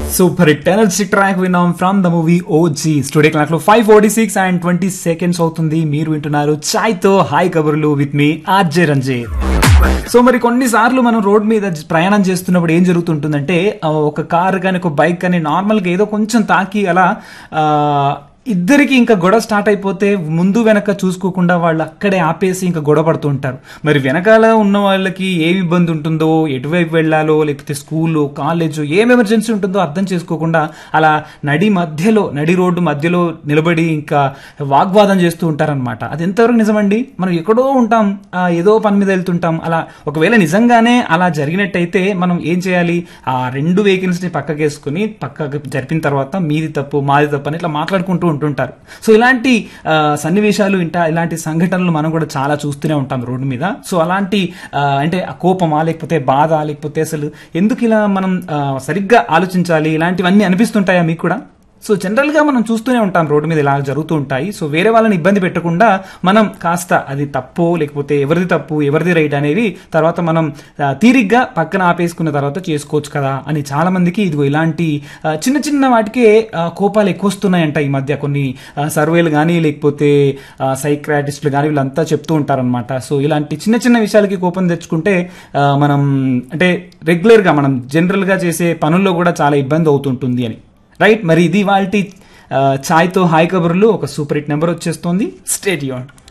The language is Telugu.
సూపర్ హిట్ ఎనర్జీ ట్రాక్ విన్నాం from the movie OG. Studio clock లో 5:46 and 20 seconds అవుతుంది. మీరు వింటున్నారు చాయ్ తో హాయ్ కబుర్లు with me RJ Ranjith. So మరి కొన్నిసార్లు మనం రోడ్ మీద ప్రయాణం చేస్తున్నప్పుడు ఏం జరుగుతుంటుందంటే ఒక కార్ కానీ ఒక బైక్ కానీ నార్మల్ గా ఏదో కొంచెం తాకి అలా ఇద్దరికి ఇంకా గొడవ స్టార్ట్ అయిపోతే ముందు వెనక చూసుకోకుండా వాళ్ళు అక్కడే ఆపేసి ఇంకా గొడవ పడుతూ ఉంటారు. మరి వెనకాల ఉన్న వాళ్ళకి ఏమి ఇబ్బంది ఉంటుందో, ఎటువైపు వెళ్లాలో, లేకపోతే స్కూలు కాలేజు ఏం ఎమర్జెన్సీ ఉంటుందో అర్థం చేసుకోకుండా అలా నడి రోడ్డు మధ్యలో నిలబడి ఇంకా వాగ్వాదం చేస్తూ ఉంటారనమాట. అది ఎంతవరకు నిజమండి? మనం ఎక్కడో ఉంటాం, ఏదో పని మీద వెళ్తుంటాం. అలా ఒకవేళ నిజంగానే అలా జరిగినట్టయితే మనం ఏం చేయాలి? ఆ రెండు వెహికల్స్ ని పక్కకేసుకుని పక్కకు జరిపిన తర్వాత మీది తప్పు మాది తప్పు అని ఇట్లా మాట్లాడుకుంటూ ఉంటుంటారు. సో ఇలాంటి సన్నివేశాలు ఇలాంటి సంఘటనలు మనం కూడా చాలా చూస్తూనే ఉంటాం రోడ్డు మీద. సో అలాంటి అంటే కోపమా, లేకపోతే బాధ, లేకపోతే అసలు ఎందుకు ఇలా మనం సరిగ్గా ఆలోచించాలి, ఇలాంటివన్నీ అనిపిస్తుంటాయా మీకు కూడా? సో జనరల్ గా మనం చూస్తూనే ఉంటాం రోడ్డు మీద ఇలా జరుగుతూ ఉంటాయి. సో వేరే వాళ్ళని ఇబ్బంది పెట్టకుండా మనం కాస్త అది తప్పు లేకపోతే ఎవరిది తప్పు ఎవరిది రైట్ అనేవి తర్వాత మనం తీరిగ్గా పక్కన ఆపేసుకున్న తర్వాత చేసుకోవచ్చు కదా అని చాలా మందికి ఇదిగో ఇలాంటి చిన్న చిన్న వాటికే కోపాలు ఎక్కువ వస్తున్నాయంట ఈ మధ్య. కొన్ని సర్వేలు కానీ లేకపోతే సైక్రాటిస్టులు కానీ వీళ్ళంతా చెప్తూ ఉంటారనమాట. సో ఇలాంటి చిన్న చిన్న విషయాలకి కోపం తెచ్చుకుంటే మనం అంటే రెగ్యులర్ గా మనం జనరల్ గా చేసే పనుల్లో కూడా చాలా ఇబ్బంది అవుతుంటుంది అని. రైట్, మరి ఇది వాళ్ళ చాయ్తో హాయ్ కబుర్లు. ఒక సూపర్ హిట్ నెంబర్ వచ్చేస్తుంది. Stay tuned.